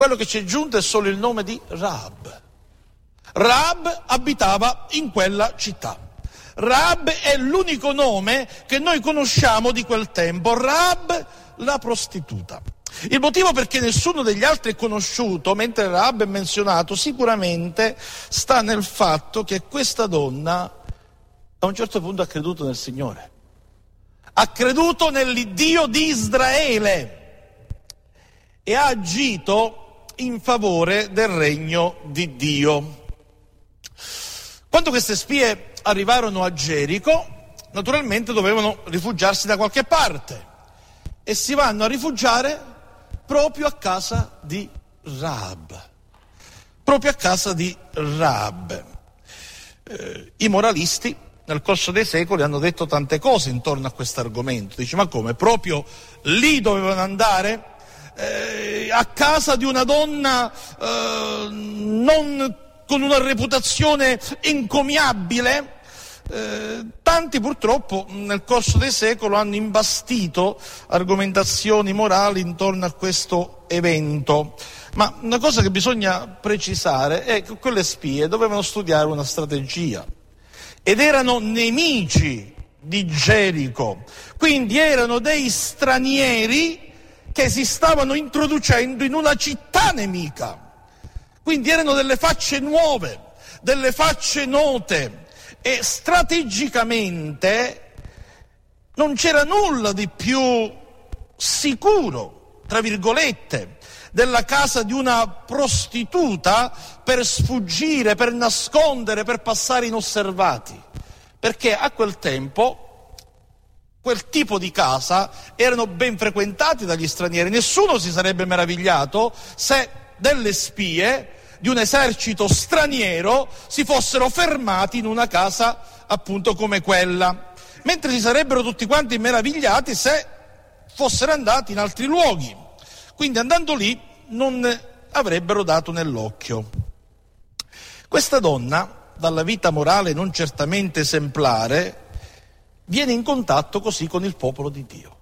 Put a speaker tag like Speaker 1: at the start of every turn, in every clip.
Speaker 1: Quello che ci è giunto è solo il nome di Rahab. Rahab abitava in quella città. Rahab è l'unico nome che noi conosciamo di quel tempo, Rahab la prostituta. Il motivo perché nessuno degli altri è conosciuto, mentre Rahab è menzionato, sicuramente sta nel fatto che questa donna a un certo punto ha creduto nel Signore. Ha creduto nell'Iddio di Israele e ha agito in favore del regno di Dio. Quando queste spie arrivarono a Gerico, naturalmente dovevano rifugiarsi da qualche parte e si vanno a rifugiare proprio a casa di Rahab. Proprio a casa di Rahab. I moralisti nel corso dei secoli hanno detto tante cose intorno a questo argomento. Dice, ma come? Proprio lì dovevano andare? A casa di una donna non con una reputazione encomiabile? Tanti purtroppo nel corso dei secoli hanno imbastito argomentazioni morali intorno a questo evento, ma una cosa che bisogna precisare è che quelle spie dovevano studiare una strategia ed erano nemici di Gerico, quindi erano dei stranieri che si stavano introducendo in una città nemica, quindi erano delle facce nuove, delle facce note. E strategicamente non c'era nulla di più sicuro, tra virgolette, della casa di una prostituta per sfuggire, per nascondere, per passare inosservati. Perché a quel tempo quel tipo di casa erano ben frequentati dagli stranieri. Nessuno si sarebbe meravigliato se delle spie di un esercito straniero si fossero fermati in una casa appunto come quella, mentre si sarebbero tutti quanti meravigliati se fossero andati in altri luoghi, quindi andando lì non avrebbero dato nell'occhio. Questa donna, dalla vita morale non certamente esemplare, viene in contatto così con il popolo di Dio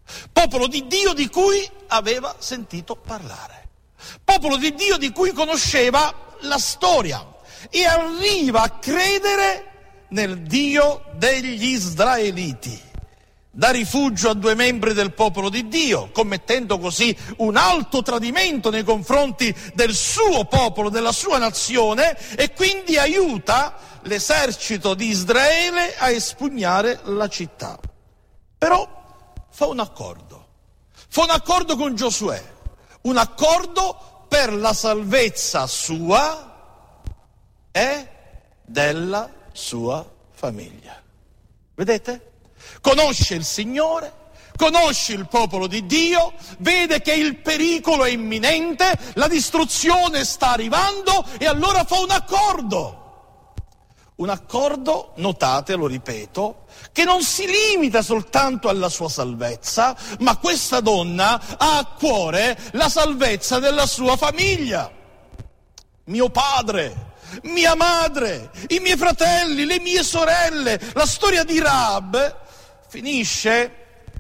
Speaker 1: di cui aveva sentito parlare. Popolo di Dio di cui conosceva la storia e arriva a credere nel Dio degli Israeliti. Dà rifugio a 2 membri del popolo di Dio, commettendo così un alto tradimento nei confronti del suo popolo, della sua nazione, e quindi aiuta l'esercito di Israele a espugnare la città. Però fa un accordo con Giosuè. Un accordo per la salvezza sua e della sua famiglia. Vedete? Conosce il Signore, conosce il popolo di Dio, vede che il pericolo è imminente, la distruzione sta arrivando e allora fa un accordo. Un accordo, notate, lo ripeto, che non si limita soltanto alla sua salvezza, ma questa donna ha a cuore la salvezza della sua famiglia. Mio padre, mia madre, i miei fratelli, le mie sorelle. La storia di Rahab finisce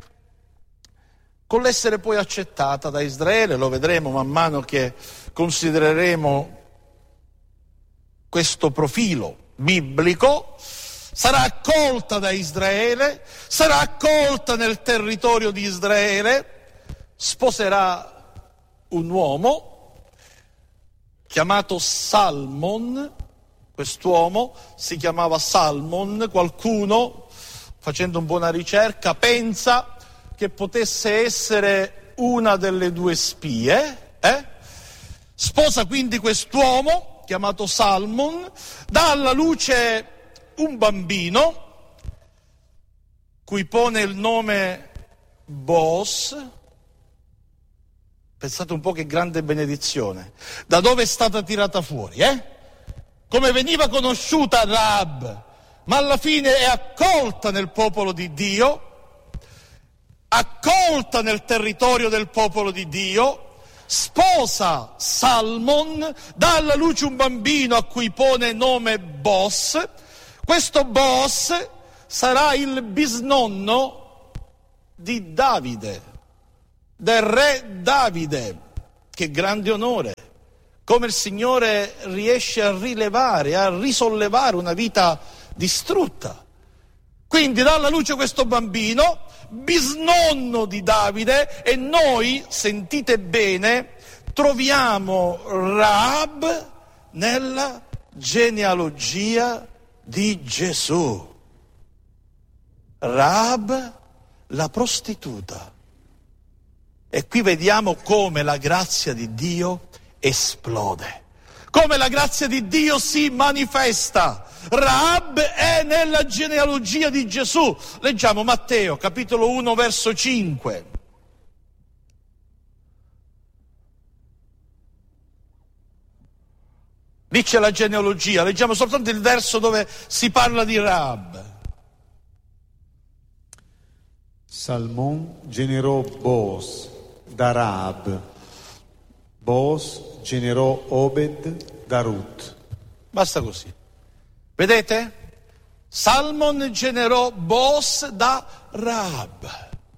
Speaker 1: con l'essere poi accettata da Israele, lo vedremo man mano che considereremo questo profilo biblico. Sarà accolta da Israele, sarà accolta nel territorio di Israele, sposerà un uomo chiamato Salmon. Quest'uomo si chiamava Salmon. Qualcuno, facendo un po' una ricerca, pensa che potesse essere una delle 2 spie. Sposa quindi quest'uomo chiamato Salmon, dà alla luce un bambino cui pone il nome Boaz. Pensate un po' che grande benedizione. Da dove è stata tirata fuori, Come veniva conosciuta Rahab, ma alla fine è accolta nel popolo di Dio, accolta nel territorio del popolo di Dio, sposa Salmon, dà alla luce un bambino a cui pone nome Boaz. Questo Boaz sarà il bisnonno di Davide, del re Davide. che grande onore, come il Signore riesce a rilevare, a risollevare una vita distrutta. Quindi dà alla luce questo bambino, bisnonno di Davide, e noi, sentite bene, troviamo Rahab nella genealogia di Gesù. Rahab, la prostituta. E qui vediamo come la grazia di Dio esplode, come la grazia di Dio si manifesta. Rahab è nella genealogia di Gesù. Leggiamo Matteo, capitolo 1, verso 5. Lì c'è la genealogia, leggiamo soltanto il verso dove si parla di Rahab.
Speaker 2: Salmon generò Boaz da Rahab, Boaz generò Obed da Ruth.
Speaker 1: Basta così. Vedete? Salmon generò Boaz da Rahab.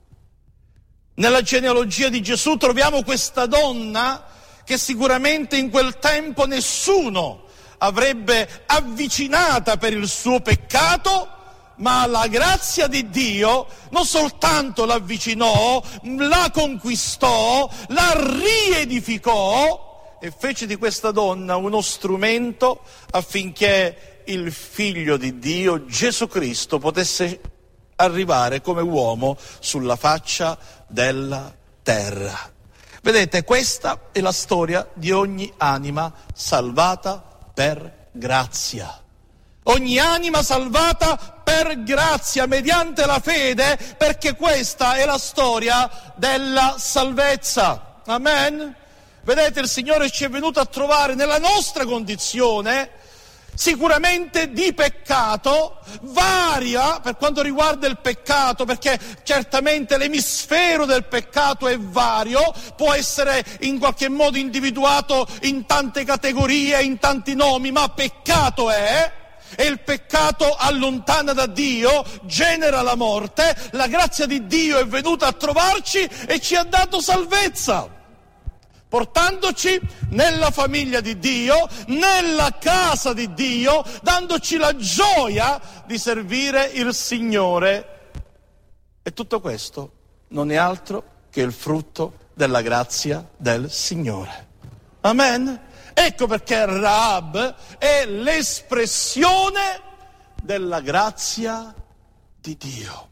Speaker 1: Nella genealogia di Gesù troviamo questa donna che sicuramente in quel tempo nessuno avrebbe avvicinata per il suo peccato, ma la grazia di Dio non soltanto l'avvicinò, la conquistò, la riedificò e fece di questa donna uno strumento affinché il Figlio di Dio, Gesù Cristo, potesse arrivare come uomo sulla faccia della terra. Vedete, questa è la storia di ogni anima salvata per grazia. Ogni anima salvata per grazia, mediante la fede, perché questa è la storia della salvezza. Amen? Vedete, il Signore ci è venuto a trovare nella nostra condizione, sicuramente di peccato, varia per quanto riguarda il peccato, perché certamente l'emisfero del peccato è vario, può essere in qualche modo individuato in tante categorie, in tanti nomi, ma peccato è. E il peccato allontana da Dio, genera la morte. La grazia di Dio è venuta a trovarci e ci ha dato salvezza, portandoci nella famiglia di Dio, nella casa di Dio, dandoci la gioia di servire il Signore. E tutto questo non è altro che il frutto della grazia del Signore. Amen? Ecco perché Rahab è l'espressione della grazia di Dio.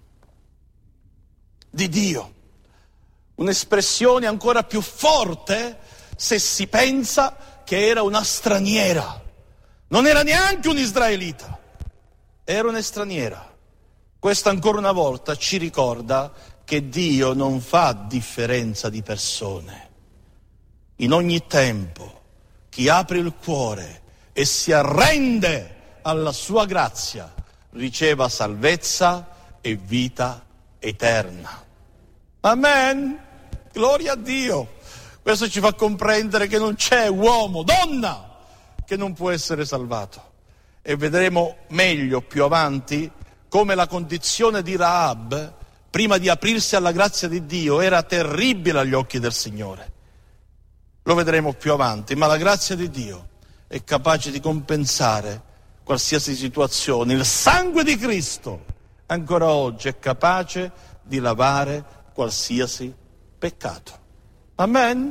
Speaker 1: Di Dio. Un'espressione ancora più forte se si pensa che era una straniera. Non era neanche un israelita, era una straniera. Questo ancora una volta ci ricorda che Dio non fa differenza di persone. In ogni tempo, chi apre il cuore e si arrende alla sua grazia riceva salvezza e vita eterna. Amen? Gloria a Dio. Questo ci fa comprendere che non c'è uomo, donna, che non può essere salvato. E vedremo meglio più avanti come la condizione di Rahab, prima di aprirsi alla grazia di Dio, era terribile agli occhi del Signore. Lo vedremo più avanti, ma la grazia di Dio è capace di compensare qualsiasi situazione. Il sangue di Cristo ancora oggi è capace di lavare qualsiasi peccato. Amen?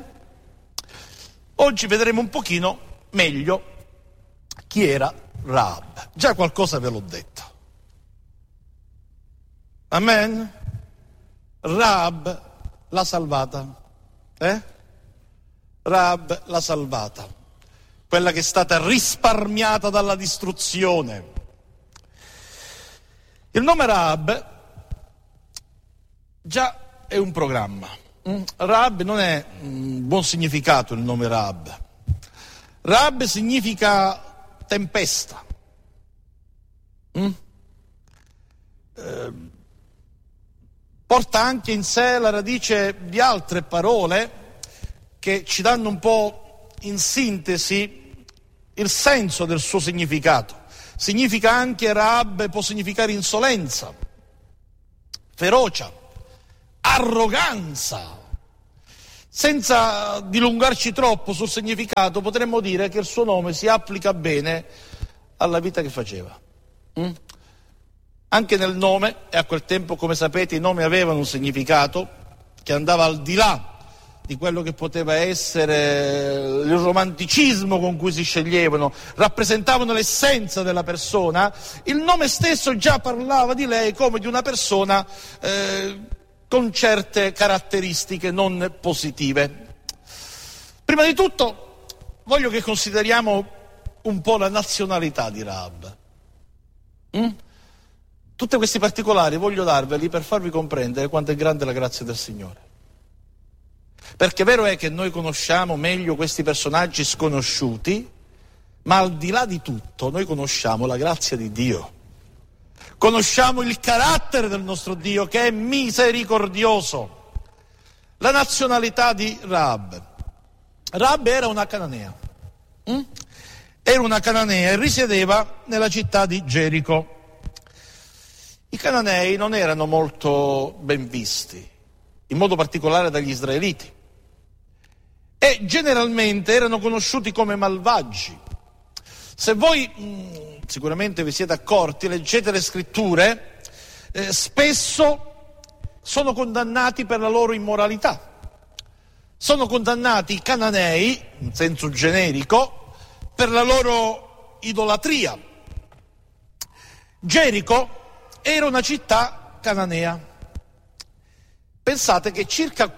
Speaker 1: Oggi vedremo un pochino meglio chi era Rahab. Già qualcosa ve l'ho detto. Amen? Rahab l'ha salvata. Rahab l'ha salvata. Quella che è stata risparmiata dalla distruzione. Il nome Rahab già è un programma. Rahab non è un buon significato il nome Rahab. Rahab significa tempesta. Porta anche in sé la radice di altre parole che ci danno un po' in sintesi il senso del suo significato. Significa anche Rahab, può significare insolenza, ferocia, arroganza, Senza dilungarci troppo sul significato, potremmo dire che il suo nome si applica bene alla vita che faceva. Anche nel nome, e a quel tempo, come sapete, i nomi avevano un significato che andava al di là di quello che poteva essere il romanticismo con cui si sceglievano, rappresentavano l'essenza della persona. Il nome stesso già parlava di lei come di una persona con certe caratteristiche non positive. Prima di tutto voglio che consideriamo un po' la nazionalità di Rahab. Tutti questi particolari voglio darveli per farvi comprendere quanto è grande la grazia del Signore. Perché vero è che noi conosciamo meglio questi personaggi sconosciuti, ma al di là di tutto noi conosciamo la grazia di Dio. Conosciamo il carattere del nostro Dio che è misericordioso. La nazionalità di Rahab. Rahab era una cananea. Era una cananea e risiedeva nella città di Gerico. I cananei non erano molto ben visti, in modo particolare dagli israeliti, e generalmente erano conosciuti come malvagi. Se voi sicuramente vi siete accorti, leggete le scritture, spesso sono condannati per la loro immoralità. Sono condannati i cananei, in senso generico, per la loro idolatria. Gerico era una città cananea. Pensate che circa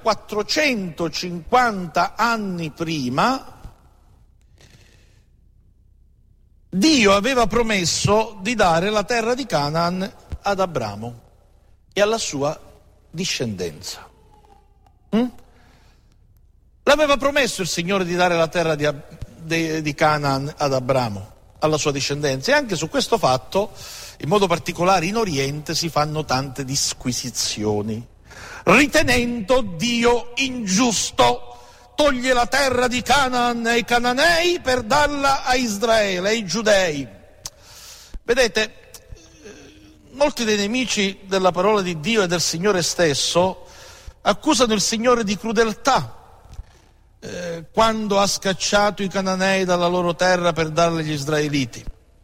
Speaker 1: 450 anni prima Dio aveva promesso di dare la terra di Canaan ad Abramo e alla sua discendenza. L'aveva promesso il Signore di dare la terra di Canaan ad Abramo, alla sua discendenza, e anche su questo fatto, in modo particolare in Oriente, si fanno tante disquisizioni. Ritenendo Dio ingiusto, toglie la terra di Canaan ai cananei per darla a Israele, ai giudei. Vedete, molti dei nemici della parola di Dio e del Signore stesso accusano il Signore di crudeltà quando ha scacciato i cananei dalla loro terra per darli agli israeliti,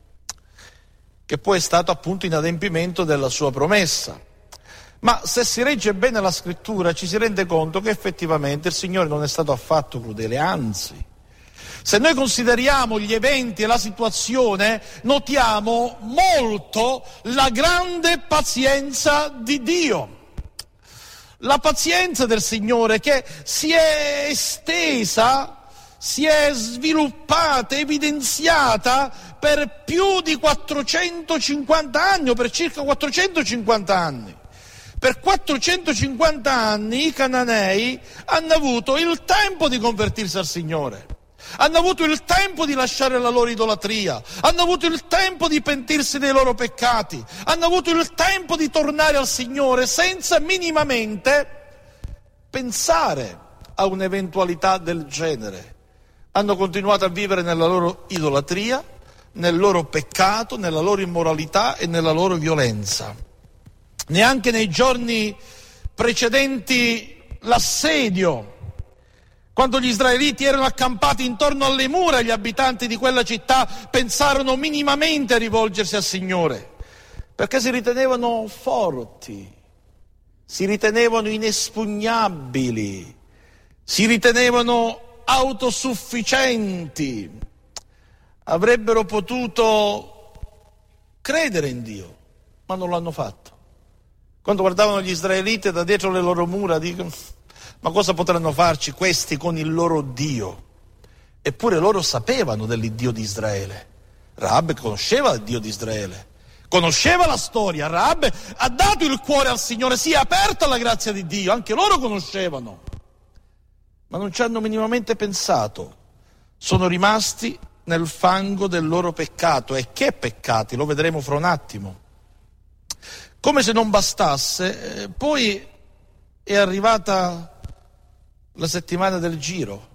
Speaker 1: che poi è stato appunto in adempimento della sua promessa. Ma se si legge bene la scrittura ci si rende conto che effettivamente il Signore non è stato affatto crudele, anzi, se noi consideriamo gli eventi e la situazione, notiamo molto la grande pazienza di Dio. La pazienza del Signore che si è estesa, si è sviluppata, evidenziata per più di 450 anni, o per circa 450 anni. Per 450 anni i cananei hanno avuto il tempo di convertirsi al Signore, hanno avuto il tempo di lasciare la loro idolatria, hanno avuto il tempo di pentirsi dei loro peccati, hanno avuto il tempo di tornare al Signore senza minimamente pensare a un'eventualità del genere. Hanno continuato a vivere nella loro idolatria, nel loro peccato, nella loro immoralità e nella loro violenza. Neanche nei giorni precedenti l'assedio, quando gli israeliti erano accampati intorno alle mura, gli abitanti di quella città pensarono minimamente a rivolgersi al Signore, perché si ritenevano forti, si ritenevano inespugnabili, si ritenevano autosufficienti, avrebbero potuto credere in Dio, ma non l'hanno fatto. Quando guardavano gli israeliti da dietro le loro mura, dicono: ma cosa potranno farci questi con il loro Dio? Eppure loro sapevano dell'Iddio di Israele. Rahab conosceva il Dio di Israele, conosceva la storia. Rahab ha dato il cuore al Signore, si è aperto alla grazia di Dio, anche loro conoscevano, ma non ci hanno minimamente pensato. Sono rimasti nel fango del loro peccato. E che peccati? Lo vedremo fra un attimo. Come se non bastasse, poi è arrivata la settimana del Giro,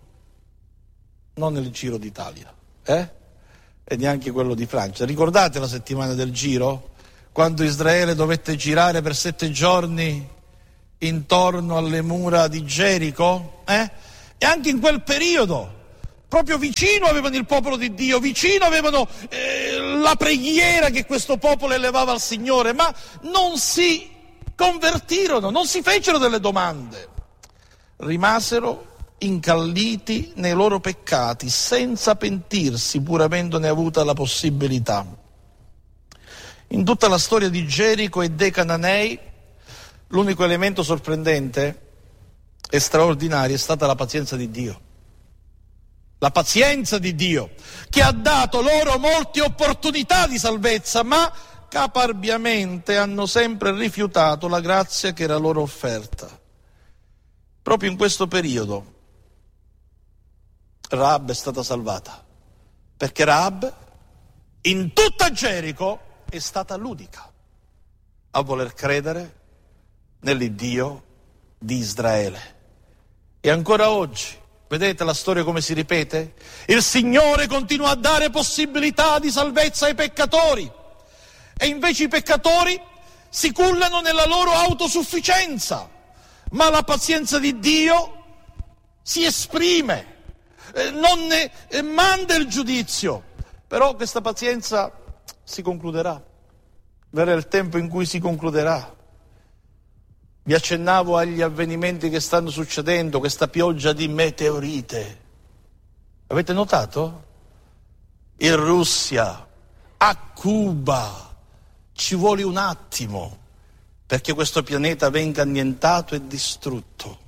Speaker 1: non il Giro d'Italia, e neanche quello di Francia. Ricordate la settimana del Giro? Quando Israele dovette girare per 7 giorni intorno alle mura di Gerico? E anche in quel periodo, proprio vicino avevano il popolo di Dio, vicino avevano la preghiera che questo popolo elevava al Signore, ma non si convertirono, non si fecero delle domande. Rimasero incalliti nei loro peccati, senza pentirsi, pur avendone avuta la possibilità. In tutta la storia di Gerico e dei Cananei, l'unico elemento sorprendente e straordinario è stata la pazienza di Dio. La pazienza di Dio, che ha dato loro molte opportunità di salvezza, ma caparbiamente hanno sempre rifiutato la grazia che era loro offerta. Proprio in questo periodo Rahab è stata salvata, perché Rahab in tutta Gerico è stata l'unica a voler credere nell'Iddio di Israele. E ancora oggi, vedete la storia come si ripete? Il Signore continua a dare possibilità di salvezza ai peccatori, e invece i peccatori si cullano nella loro autosufficienza, ma la pazienza di Dio si esprime, non ne manda il giudizio, però questa pazienza si concluderà, verrà il tempo in cui si concluderà. Vi accennavo agli avvenimenti che stanno succedendo, questa pioggia di meteorite. Avete notato? In Russia, a Cuba, ci vuole un attimo perché questo pianeta venga annientato e distrutto.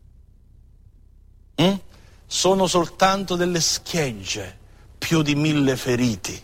Speaker 1: Sono soltanto delle schegge, più di 1000 feriti.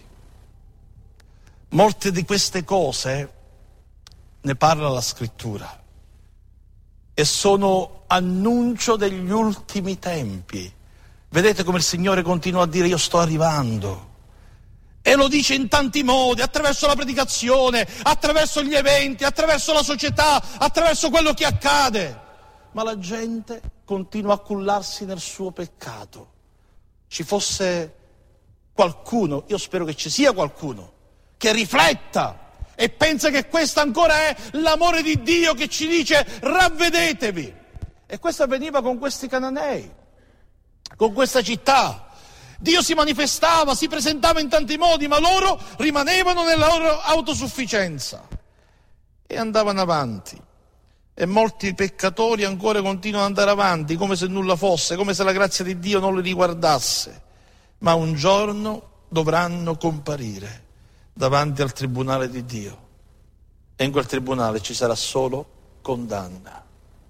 Speaker 1: Molte di queste cose ne parla la Scrittura e sono annuncio degli ultimi tempi. Vedete come il Signore continua a dire: io sto arrivando. E lo dice in tanti modi, attraverso la predicazione, attraverso gli eventi, attraverso la società, attraverso quello che accade. Ma la gente continua a cullarsi nel suo peccato. Ci fosse qualcuno, io spero che ci sia qualcuno, che rifletta e pensa che questo ancora è l'amore di Dio che ci dice: ravvedetevi. E questo avveniva con questi cananei, con questa città. Dio si manifestava, si presentava in tanti modi, ma loro rimanevano nella loro autosufficienza e andavano avanti. E molti peccatori ancora continuano ad andare avanti come se nulla fosse, come se la grazia di Dio non li riguardasse. Ma un giorno dovranno comparire davanti al tribunale di Dio, e in quel tribunale ci sarà solo condanna.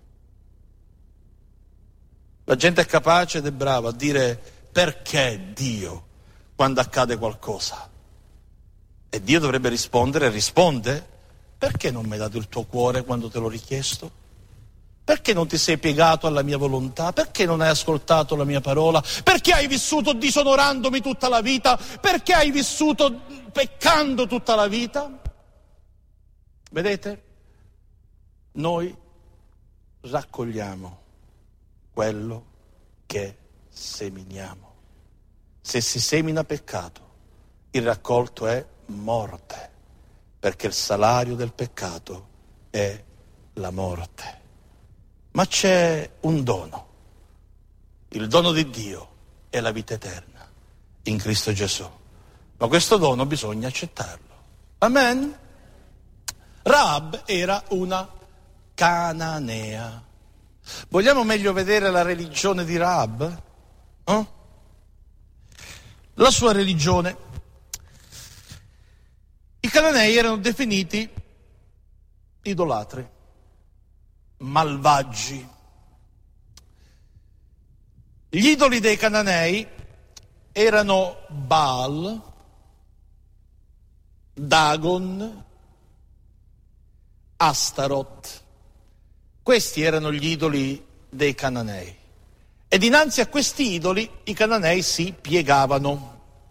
Speaker 1: La gente è capace ed è brava a dire: perché Dio quando accade qualcosa? E Dio dovrebbe rispondere, e risponde: perché non mi hai dato il tuo cuore quando te l'ho richiesto? Perché non ti sei piegato alla mia volontà? Perché non hai ascoltato la mia parola? Perché hai vissuto disonorandomi tutta la vita? Perché hai vissuto peccando tutta la vita? Vedete? Noi raccogliamo quello che seminiamo. Se si semina peccato, il raccolto è morte, perché il salario del peccato è la morte. Ma c'è un dono. Il dono di Dio è la vita eterna in Cristo Gesù. Ma questo dono bisogna accettarlo. Amen? Rahab era una cananea. Vogliamo meglio vedere la religione di Rahab? La sua religione. I cananei erano definiti idolatri, malvagi. Gli idoli dei cananei erano Baal, Dagon, Astaroth. Questi erano gli idoli dei cananei. E dinanzi a questi idoli i cananei si piegavano.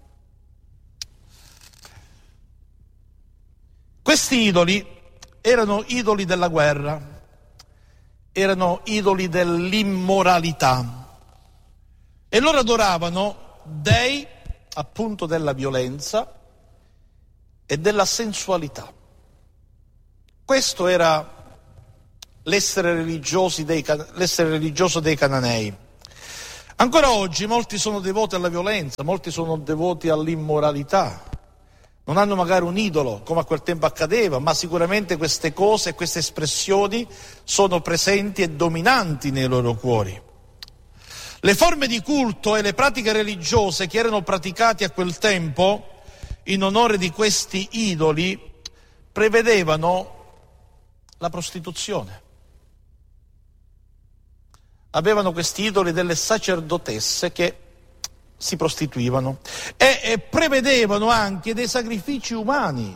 Speaker 1: Questi idoli erano idoli della guerra, erano idoli dell'immoralità, e loro adoravano dei, appunto, della violenza e della sensualità. Questo era l'essere religioso dei cananei. Ancora oggi molti sono devoti alla violenza, molti sono devoti all'immoralità. Non hanno magari un idolo, come a quel tempo accadeva, ma sicuramente queste cose e queste espressioni sono presenti e dominanti nei loro cuori. Le forme di culto e le pratiche religiose che erano praticate a quel tempo in onore di questi idoli prevedevano la prostituzione. Avevano questi idoli delle sacerdotesse che si prostituivano e prevedevano anche dei sacrifici umani,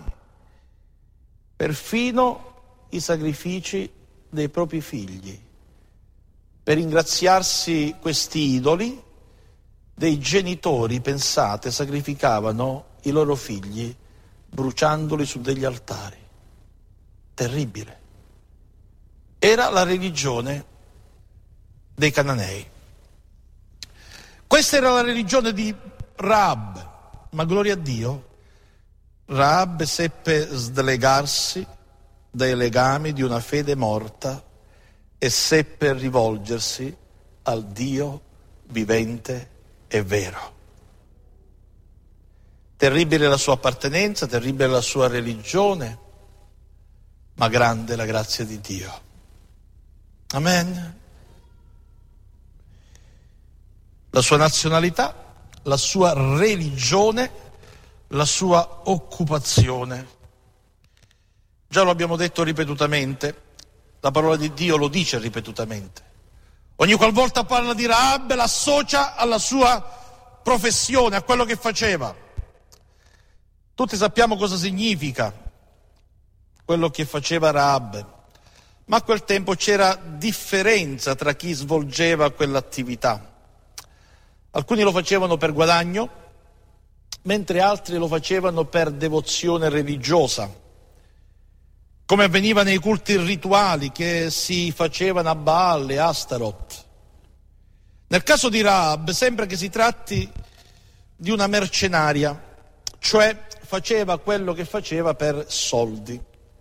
Speaker 1: perfino i sacrifici dei propri figli. Per ringraziarsi questi idoli, dei genitori, pensate, sacrificavano i loro figli bruciandoli su degli altari. Terribile. Era la religione dei Cananei. Questa era la religione di Rahab, ma gloria a Dio, Rahab seppe slegarsi dai legami di una fede morta e seppe rivolgersi al Dio vivente e vero. Terribile la sua appartenenza, terribile la sua religione, ma grande la grazia di Dio. Amen. La sua nazionalità, la sua religione, la sua occupazione. Già lo abbiamo detto ripetutamente, la parola di Dio lo dice ripetutamente. Ogni qualvolta parla di Rahab l'associa alla sua professione, a quello che faceva. Tutti sappiamo cosa significa quello che faceva Rahab, ma a quel tempo c'era differenza tra chi svolgeva quell'attività. Alcuni lo facevano per guadagno, mentre altri lo facevano per devozione religiosa, come avveniva nei culti rituali che si facevano a Baal e Astaroth. Nel caso di Rahab sembra che si tratti di una mercenaria, cioè faceva quello che faceva per soldi.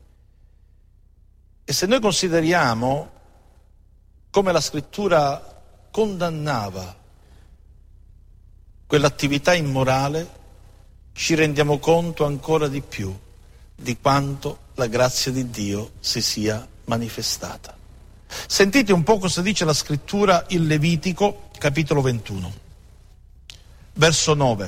Speaker 1: E se noi consideriamo come la Scrittura condannava quell'attività immorale, ci rendiamo conto ancora di più di quanto la grazia di Dio si sia manifestata. Sentite un po' cosa dice la Scrittura in Levitico, capitolo 21, verso 9.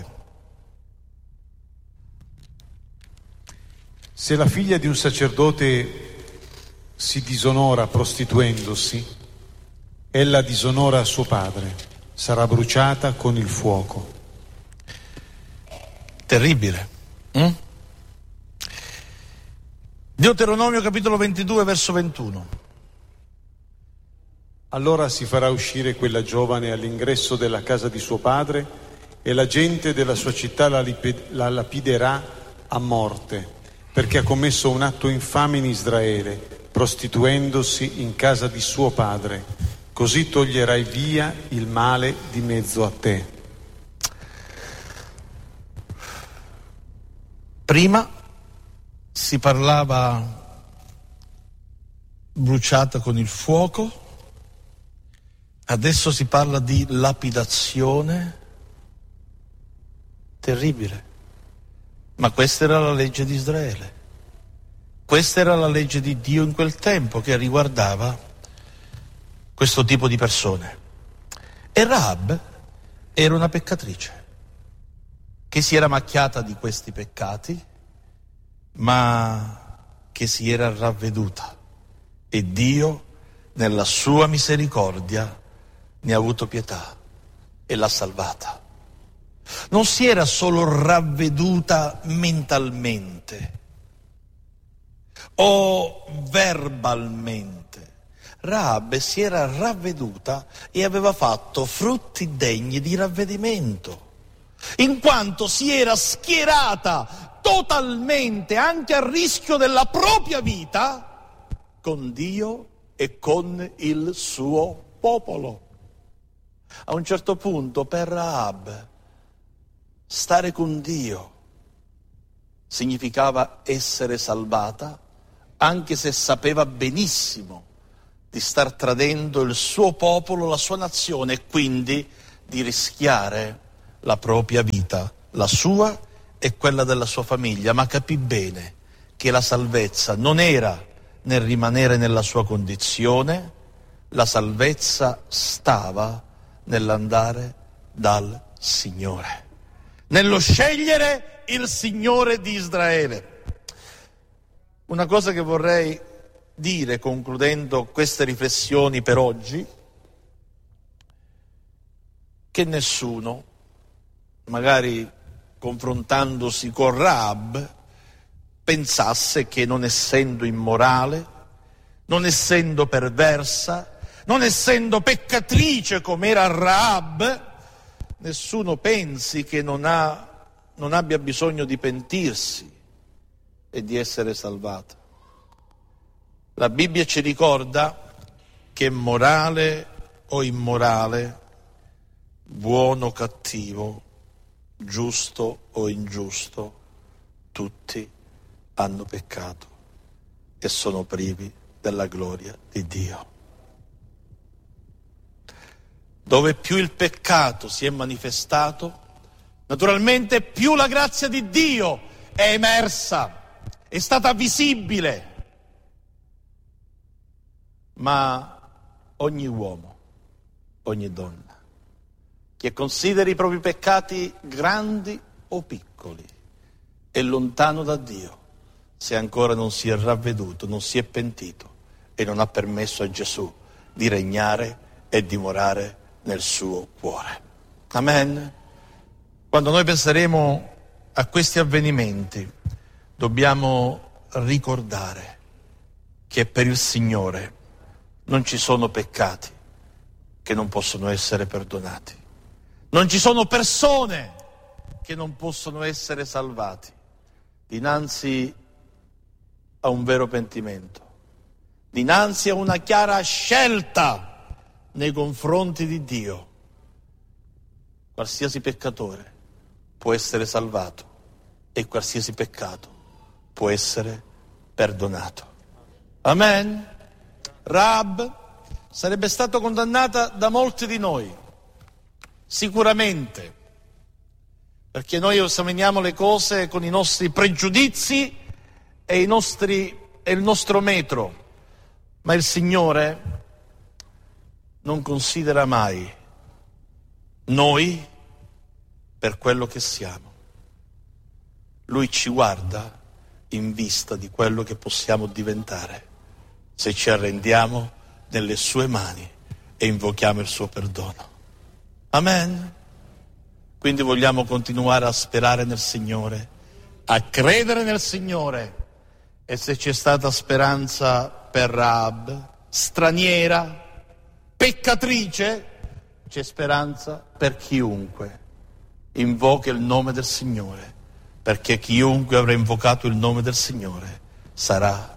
Speaker 2: Se la figlia di un sacerdote si disonora prostituendosi, ella disonora suo padre. Sarà bruciata con il fuoco.
Speaker 1: Terribile. Deuteronomio capitolo 22 verso 21.
Speaker 2: Allora si farà uscire quella giovane all'ingresso della casa di suo padre e la gente della sua città la lapiderà a morte, perché ha commesso un atto infame in Israele, prostituendosi in casa di suo padre. Così toglierai via il male di mezzo a te.
Speaker 1: Prima si parlava bruciata con il fuoco, adesso si parla di lapidazione. Terribile. Ma questa era la legge di Israele. Questa era la legge di Dio in quel tempo che riguardava questo tipo di persone. E Rahab era una peccatrice che si era macchiata di questi peccati, ma che si era ravveduta, e Dio nella sua misericordia ne ha avuto pietà e l'ha salvata. Non si era solo ravveduta mentalmente o verbalmente. Rahab si era ravveduta e aveva fatto frutti degni di ravvedimento, in quanto si era schierata totalmente, anche a rischio della propria vita, con Dio e con il suo popolo. A un certo punto per Rahab stare con Dio significava essere salvata, anche se sapeva benissimo di star tradendo il suo popolo, la sua nazione, e quindi di rischiare la propria vita, la sua e quella della sua famiglia, ma capì bene che la salvezza non era nel rimanere nella sua condizione, la salvezza stava nell'andare dal Signore, nello scegliere il Signore di Israele. Una cosa che vorrei dire concludendo queste riflessioni per oggi, che nessuno, magari confrontandosi con Rahab, pensasse che non essendo immorale, non essendo perversa, non essendo peccatrice come era Rahab, nessuno pensi che non abbia bisogno di pentirsi e di essere salvata. La Bibbia ci ricorda che morale o immorale, buono o cattivo, giusto o ingiusto, tutti hanno peccato e sono privi della gloria di Dio. Dove più il peccato si è manifestato, naturalmente più la grazia di Dio è emersa, è stata visibile. Ma ogni uomo, ogni donna, che consideri i propri peccati grandi o piccoli, è lontano da Dio, se ancora non si è ravveduto, non si è pentito e non ha permesso a Gesù di regnare e dimorare nel suo cuore. Amen. Quando noi penseremo a questi avvenimenti, dobbiamo ricordare che per il Signore non ci sono peccati che non possono essere perdonati. Non ci sono persone che non possono essere salvati dinanzi a un vero pentimento, dinanzi a una chiara scelta nei confronti di Dio. Qualsiasi peccatore può essere salvato e qualsiasi peccato può essere perdonato. Amen. Rahab sarebbe stata condannata da molti di noi, sicuramente, perché noi esaminiamo le cose con i nostri pregiudizi e il nostro metro, ma il Signore non considera mai noi per quello che siamo. Lui ci guarda in vista di quello che possiamo diventare se ci arrendiamo nelle sue mani e invochiamo il suo perdono. Amen. Quindi vogliamo continuare a sperare nel Signore, a credere nel Signore, e se c'è stata speranza per Rahab, straniera, peccatrice, c'è speranza per chiunque invoca il nome del Signore, perché chiunque avrà invocato il nome del Signore sarà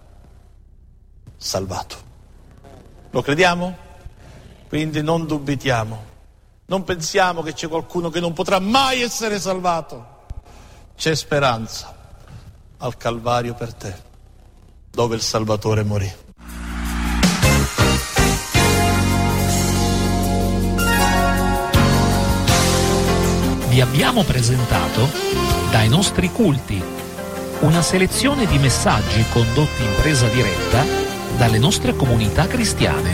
Speaker 1: salvato. Lo crediamo? Quindi non dubitiamo, non pensiamo che c'è qualcuno che non potrà mai essere salvato. C'è speranza al Calvario per te, dove il Salvatore morì.
Speaker 3: Vi abbiamo presentato Dai nostri culti, una selezione di messaggi condotti in presa diretta dalle nostre comunità cristiane.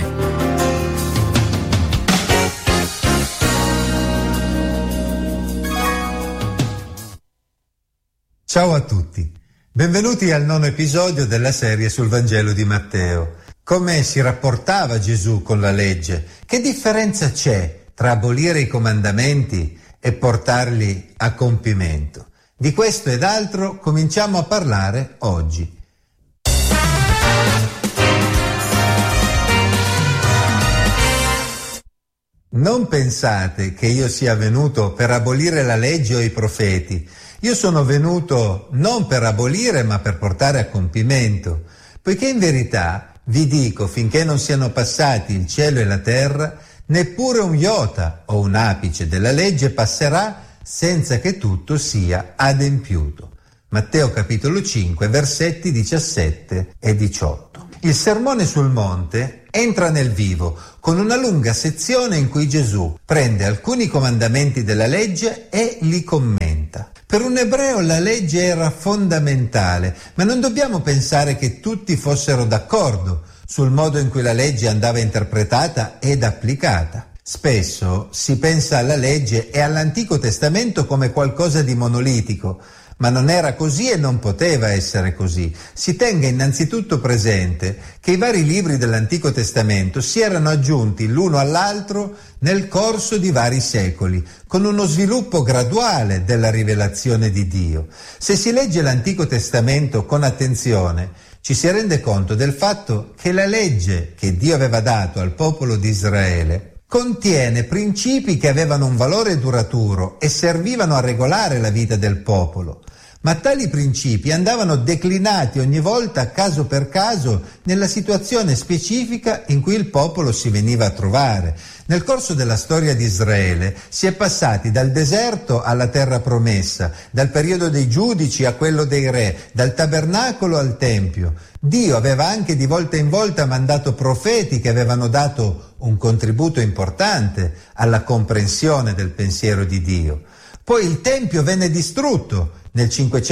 Speaker 4: Ciao a tutti, benvenuti al 9° episodio della serie sul Vangelo di Matteo. Come si rapportava Gesù con la legge? Che differenza c'è tra abolire i comandamenti e portarli a compimento? Di questo ed altro cominciamo a parlare oggi. Non pensate che io sia venuto per abolire la legge o i profeti. Io sono venuto non per abolire, ma per portare a compimento. Poiché in verità vi dico, finché non siano passati il cielo e la terra, neppure un iota o un apice della legge passerà senza che tutto sia adempiuto. Matteo capitolo 5, versetti 17 e 18. Il Sermone sul Monte entra nel vivo con una lunga sezione in cui Gesù prende alcuni comandamenti della legge e li commenta. Per un ebreo la legge era fondamentale, ma non dobbiamo pensare che tutti fossero d'accordo sul modo in cui la legge andava interpretata ed applicata. Spesso si pensa alla legge e all'Antico Testamento come qualcosa di monolitico, ma non era così e non poteva essere così. Si tenga innanzitutto presente che i vari libri dell'Antico Testamento si erano aggiunti l'uno all'altro nel corso di vari secoli, con uno sviluppo graduale della rivelazione di Dio. Se si legge l'Antico Testamento con attenzione, ci si rende conto del fatto che la legge che Dio aveva dato al popolo di Israele contiene principi che avevano un valore duraturo e servivano a regolare la vita del popolo, ma tali principi andavano declinati ogni volta caso per caso nella situazione specifica in cui il popolo si veniva a trovare. Nel corso della storia di Israele si è passati dal deserto alla terra promessa, dal periodo dei giudici a quello dei re, dal tabernacolo al tempio. Dio aveva anche di volta in volta mandato profeti che avevano dato un contributo importante alla comprensione del pensiero di Dio. Poi il Tempio venne distrutto nel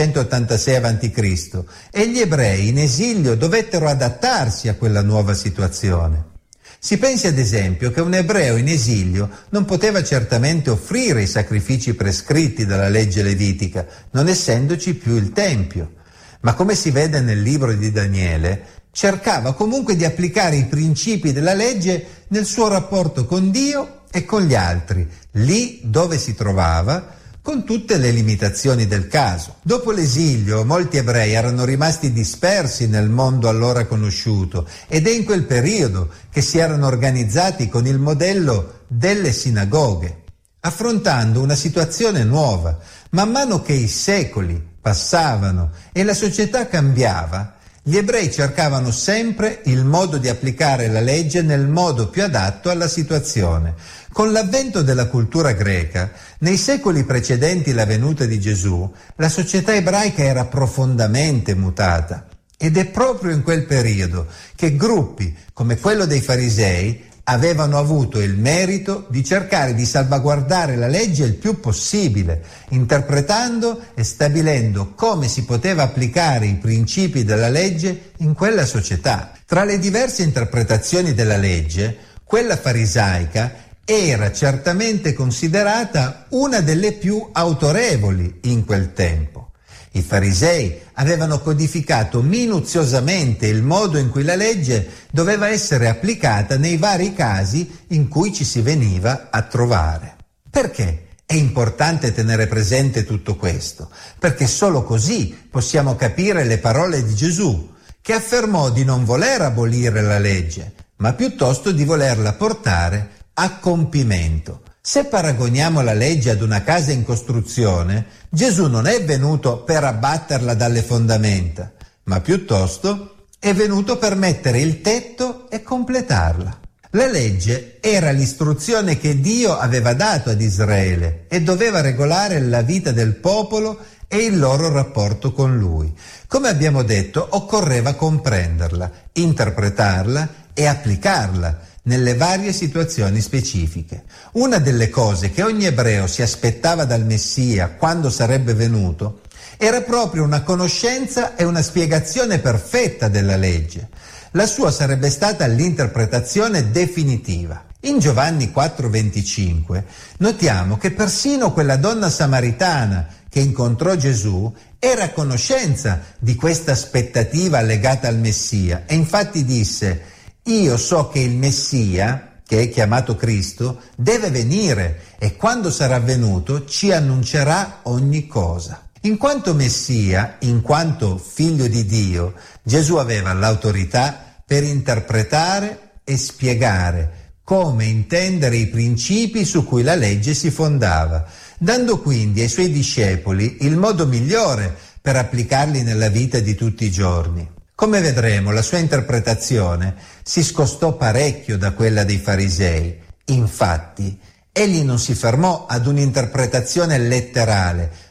Speaker 4: 586 a.C. e gli ebrei in esilio dovettero adattarsi a quella nuova situazione. Si pensi ad esempio che un ebreo in esilio non poteva certamente offrire i sacrifici prescritti dalla legge levitica, non essendoci più il Tempio. Ma come si vede nel libro di Daniele, cercava comunque di applicare i principi della legge nel suo rapporto con Dio e con gli altri, lì dove si trovava, con tutte le limitazioni del caso. Dopo l'esilio, molti ebrei erano rimasti dispersi nel mondo allora conosciuto ed è in quel periodo che si erano organizzati con il modello delle sinagoghe, affrontando una situazione nuova. Man mano che i secoli passavano e la società cambiava, gli ebrei cercavano sempre il modo di applicare la legge nel modo più adatto alla situazione. Con l'avvento della cultura greca, nei secoli precedenti la venuta di Gesù, la società ebraica era profondamente mutata. Ed è proprio in quel periodo che gruppi come quello dei farisei avevano avuto il merito di cercare di salvaguardare la legge il più possibile, interpretando e stabilendo come si poteva applicare i principi della legge in quella società. Tra le diverse interpretazioni della legge, quella farisaica era certamente considerata una delle più autorevoli in quel tempo. I farisei avevano codificato minuziosamente il modo in cui la legge doveva essere applicata nei vari casi in cui ci si veniva a trovare. Perché è importante tenere presente tutto questo? Perché solo così possiamo capire le parole di Gesù, che affermò di non voler abolire la legge, ma piuttosto di volerla portare a compimento. Se paragoniamo la legge ad una casa in costruzione, Gesù non è venuto per abbatterla dalle fondamenta, ma piuttosto è venuto per mettere il tetto e completarla. La legge era l'istruzione che Dio aveva dato ad Israele e doveva regolare la vita del popolo e il loro rapporto con Lui. Come abbiamo detto, occorreva comprenderla, interpretarla e applicarla nelle varie situazioni specifiche. Una delle cose che ogni ebreo si aspettava dal Messia quando sarebbe venuto era proprio una conoscenza e una spiegazione perfetta della legge. La sua sarebbe stata l'interpretazione definitiva. In Giovanni 4,25 notiamo che persino quella donna samaritana che incontrò Gesù era a conoscenza di questa aspettativa legata al Messia e infatti disse: io so che il Messia, che è chiamato Cristo, deve venire e quando sarà venuto ci annuncerà ogni cosa. In quanto Messia, in quanto figlio di Dio, Gesù aveva l'autorità per interpretare e spiegare come intendere i principi su cui la legge si fondava, dando quindi ai suoi discepoli il modo migliore per applicarli nella vita di tutti i giorni. Come vedremo, la sua interpretazione si scostò parecchio da quella dei farisei. Infatti, egli non si fermò ad un'interpretazione letterale,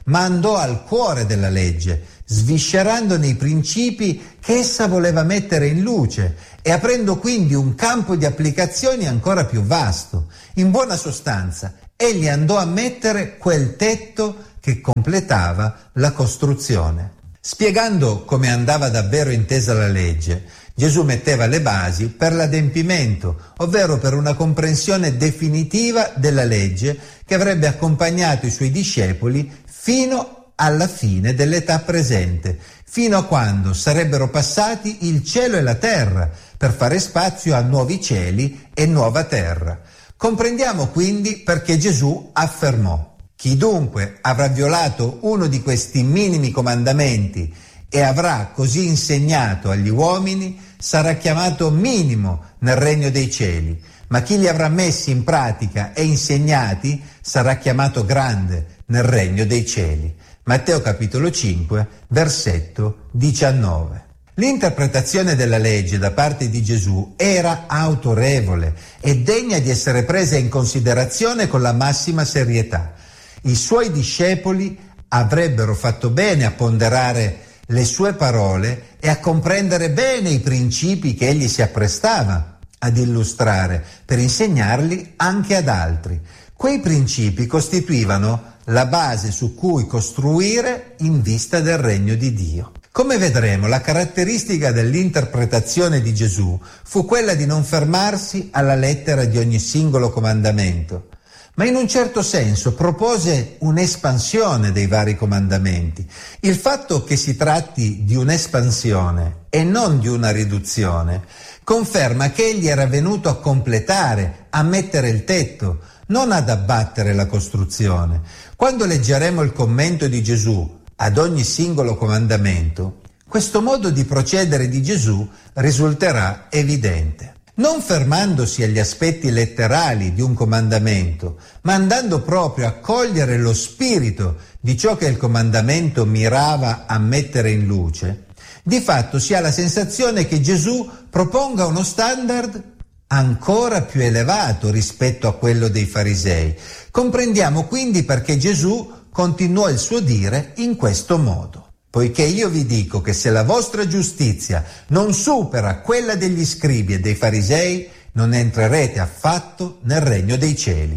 Speaker 4: ma andò al cuore della legge, sviscerandone i principi che essa voleva mettere in luce e aprendo quindi un campo di applicazioni ancora più vasto. In buona sostanza, egli andò a mettere quel tetto che completava la costruzione. Spiegando come andava davvero intesa la legge, Gesù metteva le basi per l'adempimento, ovvero per una comprensione definitiva della legge che avrebbe accompagnato i suoi discepoli fino alla fine dell'età presente, fino a quando sarebbero passati il cielo e la terra per fare spazio a nuovi cieli e nuova terra. Comprendiamo quindi perché Gesù affermò: chi dunque avrà violato uno di questi minimi comandamenti e avrà così insegnato agli uomini sarà chiamato minimo nel regno dei cieli, ma chi li avrà messi in pratica e insegnati sarà chiamato grande nel regno dei cieli. Matteo capitolo 5, versetto 19. L'interpretazione della legge da parte di Gesù era autorevole e degna di essere presa in considerazione con la massima serietà. I suoi discepoli avrebbero fatto bene a ponderare le sue parole e a comprendere bene i principi che egli si apprestava ad illustrare per insegnarli anche ad altri. Quei principi costituivano la base su cui costruire in vista del regno di Dio. Come vedremo, la caratteristica dell'interpretazione di Gesù fu quella di non fermarsi alla lettera di ogni singolo comandamento, ma in un certo senso propose un'espansione dei vari comandamenti. Il fatto che si tratti di un'espansione e non di una riduzione conferma che egli era venuto a completare, a mettere il tetto, non ad abbattere la costruzione. Quando leggeremo il commento di Gesù ad ogni singolo comandamento, questo modo di procedere di Gesù risulterà evidente. Non fermandosi agli aspetti letterali di un comandamento, ma andando proprio a cogliere lo spirito di ciò che il comandamento mirava a mettere in luce, di fatto si ha la sensazione che Gesù proponga uno standard ancora più elevato rispetto a quello dei farisei. Comprendiamo quindi perché Gesù continuò il suo dire in questo modo: poiché io vi dico che se la vostra giustizia non supera quella degli scribi e dei farisei, non entrerete affatto nel regno dei cieli.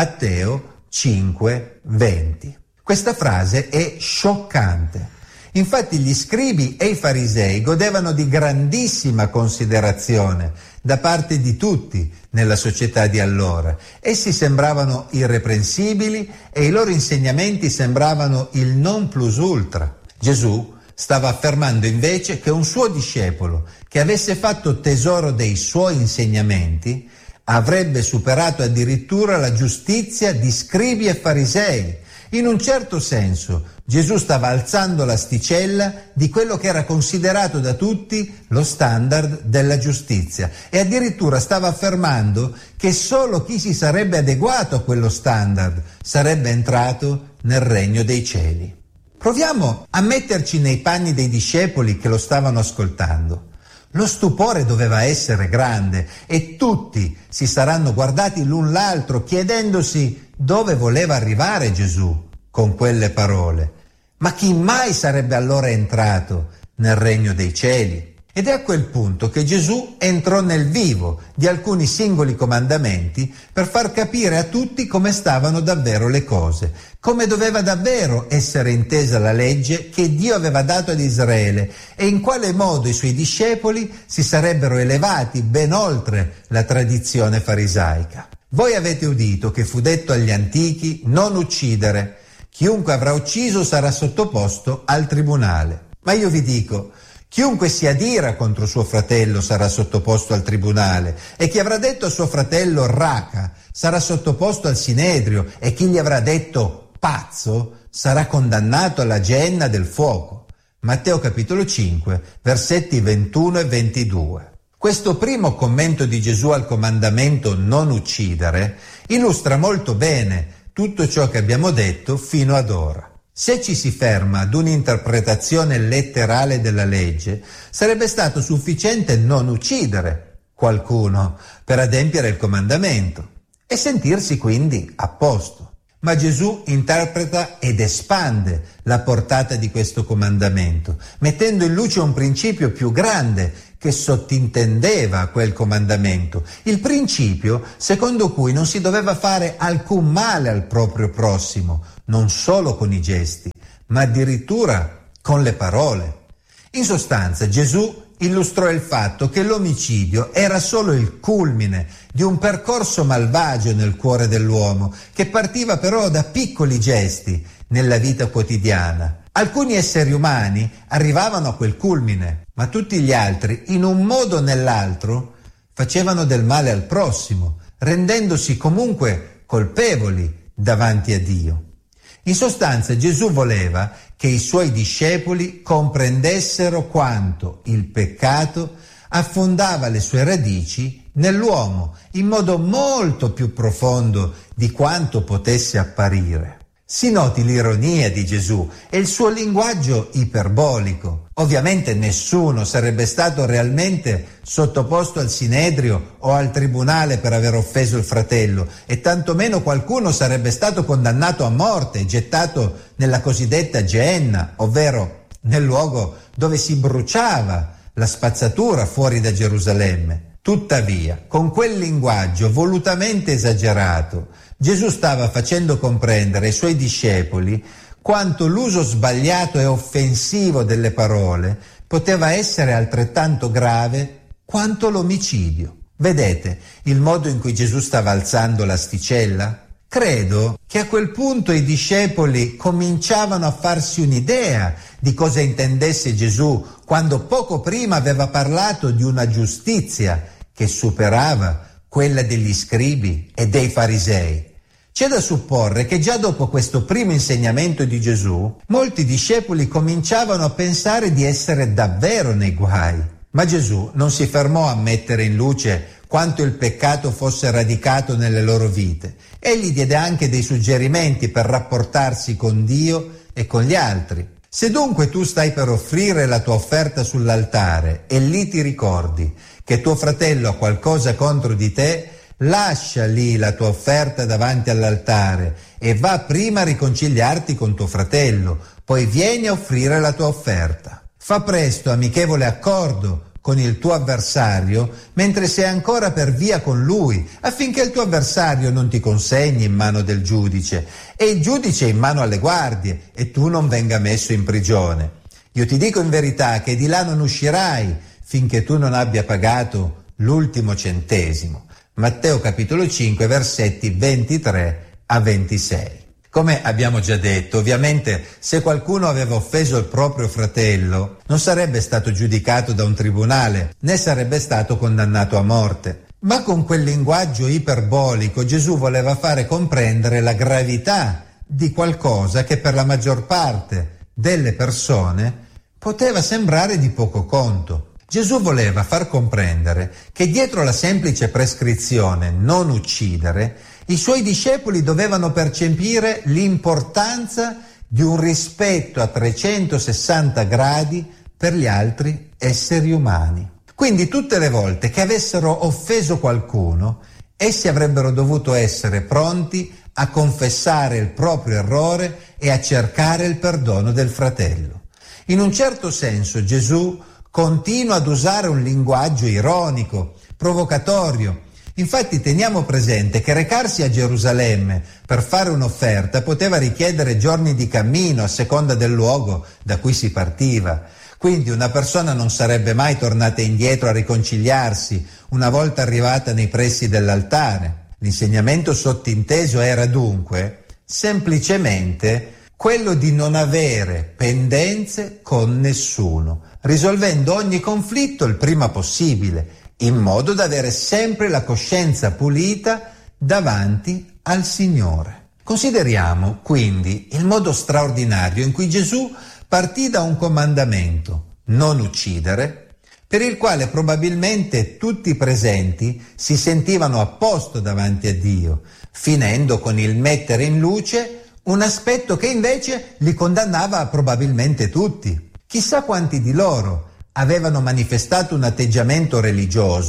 Speaker 4: Matteo 5:20. Questa frase è scioccante. Infatti gli scribi e i farisei godevano di grandissima considerazione da parte di tutti nella società di allora. Essi sembravano irreprensibili e i loro insegnamenti sembravano il non plus ultra. Gesù stava affermando invece che un suo discepolo che avesse fatto tesoro dei suoi insegnamenti avrebbe superato addirittura la giustizia di scribi e farisei. In un certo senso, Gesù stava alzando l'asticella di quello che era considerato da tutti lo standard della giustizia e addirittura stava affermando che solo chi si sarebbe adeguato a quello standard sarebbe entrato nel regno dei cieli. Proviamo a metterci nei panni dei discepoli che lo stavano ascoltando. Lo stupore doveva essere grande e tutti si saranno guardati l'un l'altro chiedendosi dove voleva arrivare Gesù con quelle parole. Ma chi mai sarebbe allora entrato nel regno dei cieli? Ed è a quel punto che Gesù entrò nel vivo di alcuni singoli comandamenti per far capire a tutti come stavano davvero le cose, come doveva davvero essere intesa la legge che Dio aveva dato ad Israele e in quale modo i suoi discepoli si sarebbero elevati ben oltre la tradizione farisaica. Voi avete udito che fu detto agli antichi: non uccidere. Chiunque avrà ucciso sarà sottoposto al tribunale. Ma io vi dico, chiunque si adira contro suo fratello sarà sottoposto al tribunale, e chi avrà detto a suo fratello raca sarà sottoposto al sinedrio, e chi gli avrà detto pazzo sarà condannato alla genna del fuoco. Matteo capitolo 5, versetti 21 e 22. Questo primo commento di Gesù al comandamento non uccidere illustra molto bene tutto ciò che abbiamo detto fino ad ora. Se ci si ferma ad un'interpretazione letterale della legge, sarebbe stato sufficiente non uccidere qualcuno per adempiere il comandamento e sentirsi quindi a posto. Ma Gesù interpreta ed espande la portata di questo comandamento, mettendo in luce un principio più grande che sottintendeva quel comandamento, il principio secondo cui non si doveva fare alcun male al proprio prossimo, non solo con i gesti, ma addirittura con le parole. In sostanza, Gesù illustrò il fatto che l'omicidio era solo il culmine di un percorso malvagio nel cuore dell'uomo, che partiva però da piccoli gesti nella vita quotidiana. Alcuni esseri umani arrivavano a quel culmine, ma tutti gli altri, in un modo o nell'altro, facevano del male al prossimo, rendendosi comunque colpevoli davanti a Dio. In sostanza, Gesù voleva che i suoi discepoli comprendessero quanto il peccato affondava le sue radici nell'uomo in modo molto più profondo di quanto potesse apparire. Si noti l'ironia di Gesù e il suo linguaggio iperbolico. Ovviamente nessuno sarebbe stato realmente sottoposto al sinedrio o al tribunale per aver offeso il fratello, e tantomeno qualcuno sarebbe stato condannato a morte e gettato nella cosiddetta Geenna, ovvero nel luogo dove si bruciava la spazzatura fuori da Gerusalemme. Tuttavia, con quel linguaggio volutamente esagerato, Gesù stava facendo comprendere ai suoi discepoli quanto l'uso sbagliato e offensivo delle parole poteva essere altrettanto grave quanto l'omicidio. Vedete il modo in cui Gesù stava alzando l'asticella? Credo che a quel punto i discepoli cominciavano a farsi un'idea di cosa intendesse Gesù quando poco prima aveva parlato di una giustizia che superava quella degli scribi e dei farisei. C'è da supporre che già dopo questo primo insegnamento di Gesù, molti discepoli cominciavano a pensare di essere davvero nei guai. Ma Gesù non si fermò a mettere in luce quanto il peccato fosse radicato nelle loro vite. Egli diede anche dei suggerimenti per rapportarsi con Dio e con gli altri. Se dunque tu stai per offrire la tua offerta sull'altare e lì ti ricordi che tuo fratello ha qualcosa contro di te, lascia lì la tua offerta davanti all'altare e va prima a riconciliarti con tuo fratello, poi vieni a offrire la tua offerta. Fa presto amichevole accordo con il tuo avversario mentre sei ancora per via con lui, affinché il tuo avversario non ti consegni in mano del giudice e il giudice in mano alle guardie e tu non venga messo in prigione. Io ti dico in verità che di là non uscirai finché tu non abbia pagato l'ultimo centesimo. Matteo capitolo 5 versetti 23 a 26. Come abbiamo già detto, ovviamente se qualcuno aveva offeso il proprio fratello non sarebbe stato giudicato da un tribunale né sarebbe stato condannato a morte. Ma con quel linguaggio iperbolico Gesù voleva fare comprendere la gravità di qualcosa che per la maggior parte delle persone poteva sembrare di poco conto. Gesù voleva far comprendere che dietro la semplice prescrizione non uccidere, i suoi discepoli dovevano percepire l'importanza di un rispetto a 360 gradi per gli altri esseri umani. Quindi tutte le volte che avessero offeso qualcuno, essi avrebbero dovuto essere pronti a confessare il proprio errore e a cercare il perdono del fratello. In un certo senso Gesù continua ad usare un linguaggio ironico, provocatorio. Infatti teniamo presente che recarsi a Gerusalemme per fare un'offerta poteva richiedere giorni di cammino a seconda del luogo da cui si partiva. Quindi una persona non sarebbe mai tornata indietro a riconciliarsi una volta arrivata nei pressi dell'altare. L'insegnamento sottinteso era dunque semplicemente quello di non avere pendenze con nessuno, risolvendo ogni conflitto il prima possibile, in modo da avere sempre la coscienza pulita davanti al Signore. Consideriamo quindi il modo straordinario in cui Gesù partì da un comandamento, non uccidere, per il quale probabilmente tutti i presenti si sentivano a posto davanti a Dio, finendo con il mettere in luce un aspetto che invece li condannava probabilmente tutti. Chissà quanti di loro avevano manifestato un atteggiamento religioso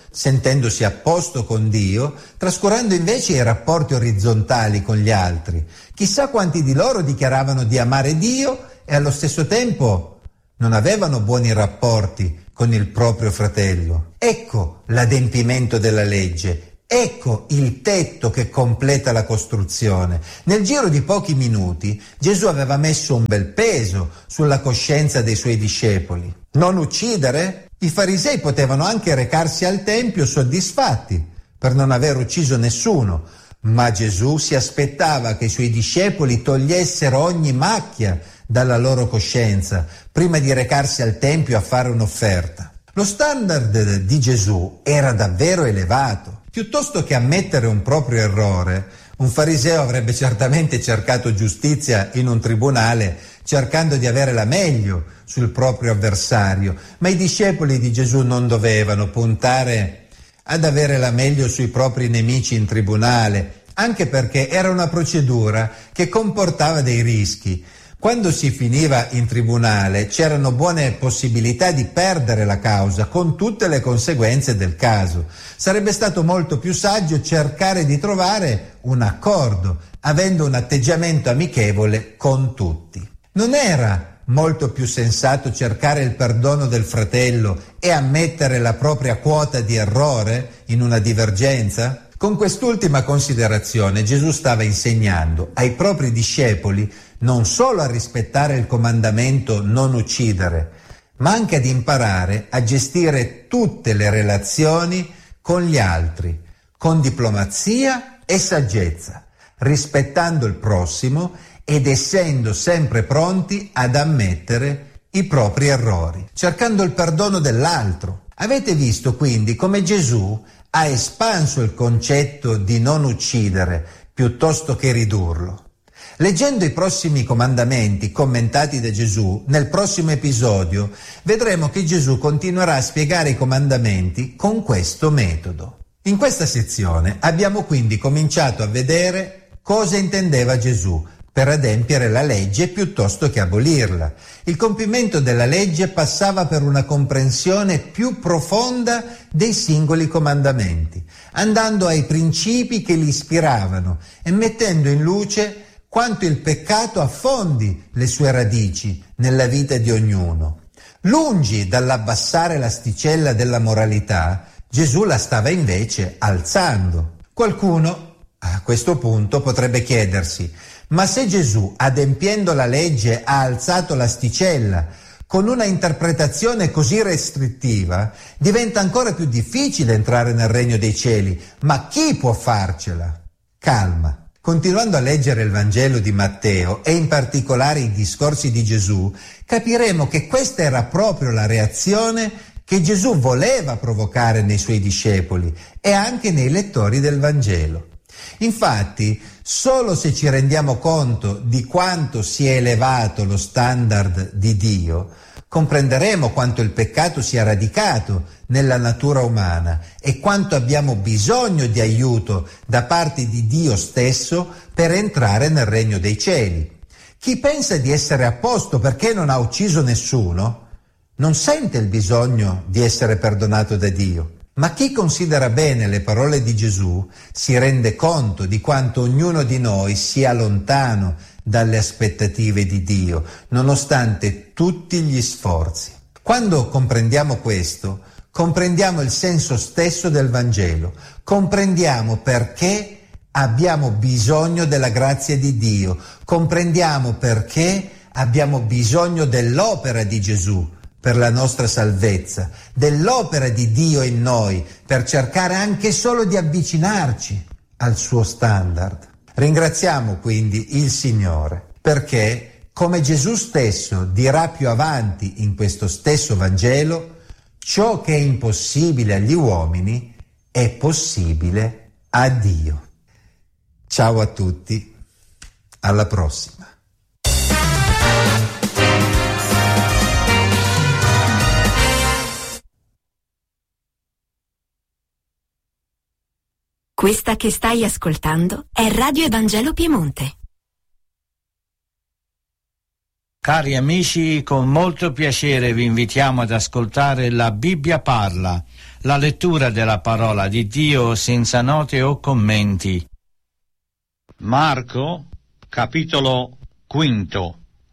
Speaker 4: sentendosi a posto con Dio, trascurando invece i rapporti orizzontali con gli altri. Chissà quanti di loro dichiaravano di amare Dio e allo stesso tempo non avevano buoni rapporti con il proprio fratello. Ecco l'adempimento della legge. Ecco il tetto che completa la costruzione. Nel giro di pochi minuti Gesù aveva messo un bel peso sulla coscienza dei suoi discepoli. Non uccidere? I farisei potevano anche recarsi al tempio soddisfatti per non aver ucciso nessuno, ma Gesù si aspettava che i suoi discepoli togliessero ogni macchia dalla loro coscienza prima di recarsi al tempio a fare un'offerta. Lo standard di Gesù era davvero elevato. Piuttosto che ammettere un proprio errore, un fariseo avrebbe certamente cercato giustizia in un tribunale, cercando di avere la meglio sul proprio avversario, ma i discepoli di Gesù non dovevano puntare ad avere la meglio sui propri nemici in tribunale, anche perché era una procedura che comportava dei rischi. Quando si finiva in tribunale c'erano buone possibilità di perdere la causa con tutte le conseguenze del caso. Sarebbe stato molto più saggio cercare di trovare un accordo, avendo un atteggiamento amichevole con tutti. Non era molto più sensato cercare il perdono del fratello e ammettere la propria quota di errore in una divergenza? Con quest'ultima considerazione Gesù stava insegnando ai propri discepoli non solo a rispettare il comandamento non uccidere, ma anche ad imparare a gestire tutte le relazioni con gli altri, con diplomazia e saggezza, rispettando il prossimo ed essendo sempre pronti ad ammettere i propri errori, cercando il perdono dell'altro. Avete visto quindi come Gesù ha espanso il concetto di non uccidere piuttosto che ridurlo. Leggendo i prossimi comandamenti commentati da Gesù, nel prossimo episodio vedremo che Gesù continuerà a spiegare i comandamenti con questo metodo. In questa sezione abbiamo quindi cominciato a vedere cosa intendeva Gesù per adempiere la legge piuttosto che abolirla. Il compimento della legge passava per una comprensione più profonda dei singoli comandamenti, andando ai principi che li ispiravano e mettendo in luce quanto il peccato affondi le sue radici nella vita di ognuno. Lungi dall'abbassare l'asticella della moralità, Gesù la stava invece alzando. Qualcuno a questo punto potrebbe chiedersi: ma se Gesù, adempiendo la legge, ha alzato l'asticella, con una interpretazione così restrittiva, diventa ancora più difficile entrare nel regno dei cieli. Ma chi può farcela? Calma. Continuando a leggere il Vangelo di Matteo e in particolare i discorsi di Gesù, capiremo che questa era proprio la reazione che Gesù voleva provocare nei suoi discepoli e anche nei lettori del Vangelo. Infatti, solo se ci rendiamo conto di quanto si è elevato lo standard di Dio, comprenderemo quanto il peccato sia radicato nella natura umana e quanto abbiamo bisogno di aiuto da parte di Dio stesso per entrare nel regno dei cieli. Chi pensa di essere a posto perché non ha ucciso nessuno, non sente il bisogno di essere perdonato da Dio. Ma chi considera bene le parole di Gesù si rende conto di quanto ognuno di noi sia lontano dalle aspettative di Dio, nonostante tutti gli sforzi. Quando comprendiamo questo, comprendiamo il senso stesso del Vangelo, comprendiamo perché abbiamo bisogno della grazia di Dio, comprendiamo perché abbiamo bisogno dell'opera di Gesù per la nostra salvezza, dell'opera di Dio in noi per cercare anche solo di avvicinarci al suo standard. Ringraziamo quindi il Signore perché, come Gesù stesso dirà più avanti in questo stesso Vangelo, ciò che è impossibile agli uomini è possibile a Dio. Ciao a tutti, alla prossima.
Speaker 5: Questa che stai ascoltando è Radio Evangelo Piemonte. Cari amici, con molto piacere vi invitiamo ad ascoltare La Bibbia parla, la lettura della parola di Dio senza note o commenti. Marco, capitolo 5.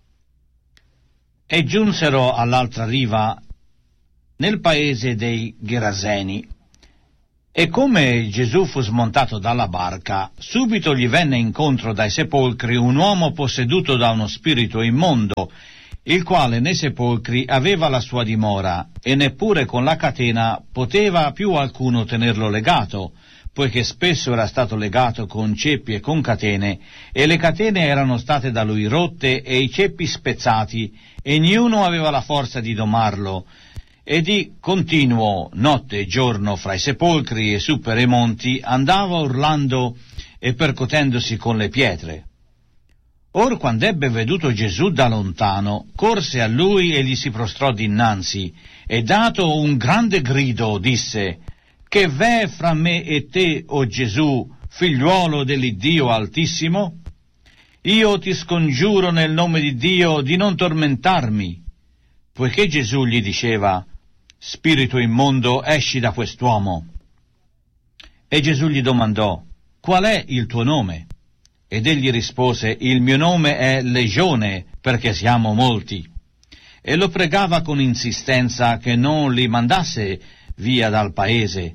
Speaker 5: E giunsero all'altra riva, nel paese dei Geraseni. E come Gesù fu smontato dalla barca, subito gli venne incontro dai sepolcri un uomo posseduto da uno spirito immondo, il quale nei sepolcri aveva la sua dimora, e neppure con la catena poteva più alcuno tenerlo legato, poiché spesso era stato legato con ceppi e con catene, e le catene erano state da lui rotte e i ceppi spezzati, e niuno aveva la forza di domarlo, e di continuo, notte e giorno, fra i sepolcri e su per i monti, andava urlando e percotendosi con le pietre. Or quando ebbe veduto Gesù da lontano, corse a lui e gli si prostrò dinanzi, e dato un grande grido disse: «Che v'è fra me e te, o Gesù, figliuolo dell'Iddio Altissimo? Io ti scongiuro nel nome di Dio di non tormentarmi». Poiché Gesù gli diceva: «Spirito immondo, esci da quest'uomo». E Gesù gli domandò: «Qual è il tuo nome?» Ed egli rispose: «Il mio nome è Legione, perché siamo molti». E lo pregava con insistenza che non li mandasse via dal paese.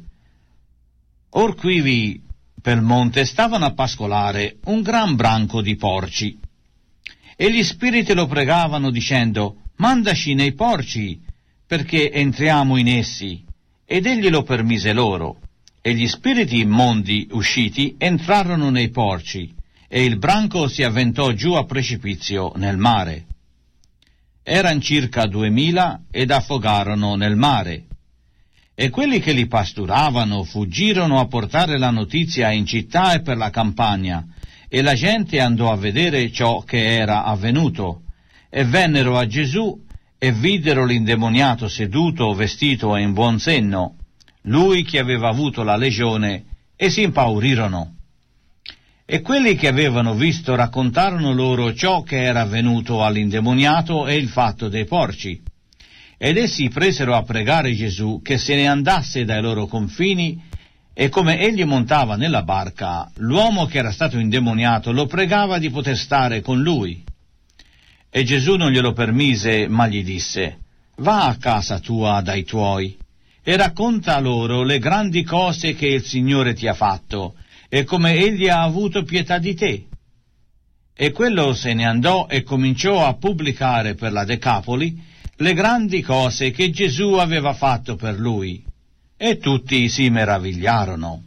Speaker 5: Or quivi per monte stavano a pascolare un gran branco di porci. E gli spiriti lo pregavano dicendo: «Mandaci nei porci, perché entriamo in essi». Ed egli lo permise loro. E gli spiriti immondi usciti entrarono nei porci, e il branco si avventò giù a precipizio nel mare. Eran circa 2000 ed affogarono nel mare. E quelli che li pasturavano fuggirono a portare la notizia in città e per la campagna, e la gente andò a vedere ciò che era avvenuto, e vennero a Gesù e videro l'indemoniato seduto, vestito e in buon senno, lui che aveva avuto la legione, e si impaurirono. E quelli che avevano visto raccontarono loro ciò che era avvenuto all'indemoniato e il fatto dei porci. Ed essi presero a pregare Gesù che se ne andasse dai loro confini, e come egli montava nella barca, l'uomo che era stato indemoniato lo pregava di poter stare con lui. E Gesù non glielo permise, ma gli disse: «Va a casa tua dai tuoi, e racconta loro le grandi cose che il Signore ti ha fatto, e come egli ha avuto pietà di te». E quello se ne andò e cominciò a pubblicare per la Decapoli le grandi cose che Gesù aveva fatto per lui, e tutti si meravigliarono.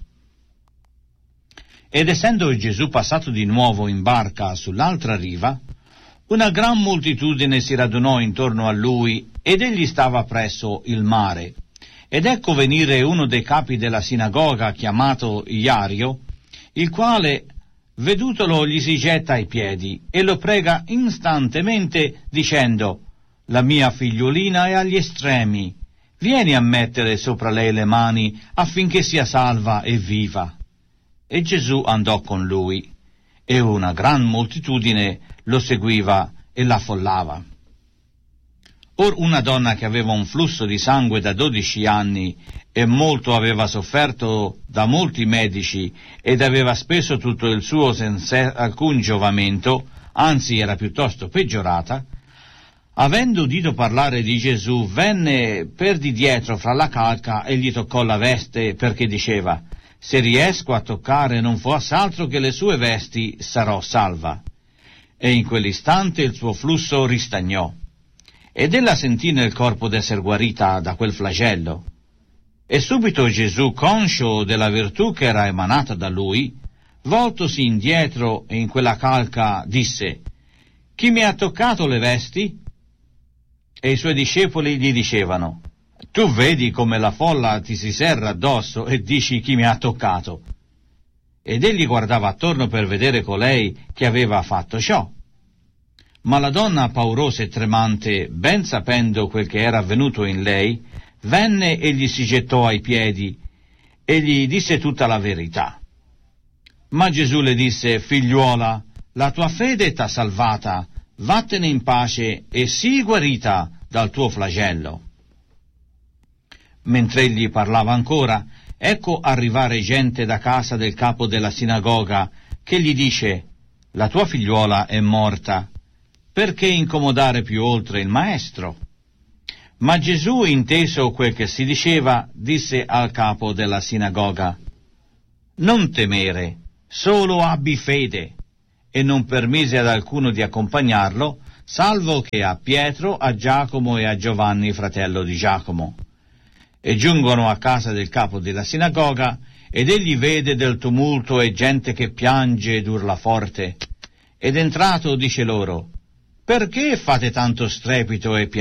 Speaker 5: Ed essendo Gesù passato di nuovo in barca sull'altra riva, una gran moltitudine si radunò intorno a lui, ed egli stava presso il mare. Ed ecco venire uno dei capi della sinagoga, chiamato Iario, il quale, vedutolo, gli si getta ai piedi e lo prega instantemente, dicendo: «La mia figliolina è agli estremi, vieni a mettere sopra lei le mani affinché sia salva e viva». E Gesù andò con lui, e una gran moltitudine lo seguiva e l'affollava. Or una donna che aveva un flusso di sangue da 12 anni e molto aveva sofferto da molti medici ed aveva speso tutto il suo senza alcun giovamento, anzi era piuttosto peggiorata, avendo udito parlare di Gesù, venne per di dietro fra la calca e gli toccò la veste, perché diceva: «Se riesco a toccare non fosse altro che le sue vesti, sarò salva». E in quell'istante il suo flusso ristagnò. Ed ella sentì nel corpo d'esser guarita da quel flagello. E subito Gesù, conscio della virtù che era emanata da lui, voltosi indietro e in quella calca disse: «Chi mi ha toccato le vesti?» E i suoi discepoli gli dicevano: «Tu vedi come la folla ti si serra addosso e dici: chi mi ha toccato?» Ed egli guardava attorno per vedere colei che aveva fatto ciò. Ma la donna, paurosa e tremante, ben sapendo quel che era avvenuto in lei, venne e gli si gettò ai piedi e gli disse tutta la verità. Ma Gesù le disse: «Figliuola, la tua fede t'ha salvata, vattene in pace e sii guarita dal tuo flagello. Mentre egli parlava ancora, ecco arrivare gente da casa del capo della sinagoga, che gli dice: la tua figliuola è morta, perché incomodare più oltre il maestro? Ma Gesù, inteso quel che si diceva, disse al capo della sinagoga: non temere, solo abbi fede. E non permise ad alcuno di accompagnarlo, salvo che a Pietro, a Giacomo e a Giovanni, fratello di Giacomo. E giungono a casa del capo della sinagoga, ed egli vede del tumulto e gente che piange ed urla forte. Ed entrato dice loro: perché fate tanto strepito e piangete?